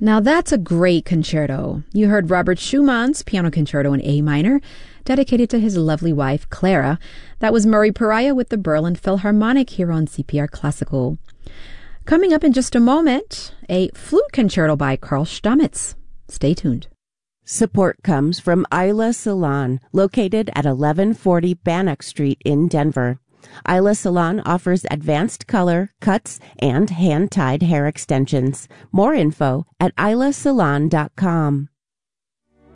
Now that's a great concerto. You heard Robert Schumann's Piano Concerto in A minor, dedicated to his lovely wife, Clara. That was Murray Pariah with the Berlin Philharmonic here on CPR Classical. Coming up in just a moment, a flute concerto by Carl Stamitz. Stay tuned. Support comes from Isla Salon, located at 1140 Bannock Street in Denver. Isla Salon offers advanced color, cuts, and hand-tied hair extensions. More info at islasalon.com.